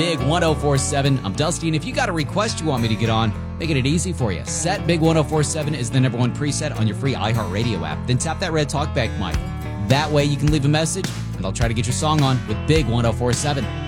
Big 1047. I'm Dusty, and if you got a request you want me to get on, making it easy for you. Set Big 1047 is the #1 preset on your free iHeartRadio app. Then tap that red talkback mic. That way you can leave a message, and I'll try to get your song on with Big 1047.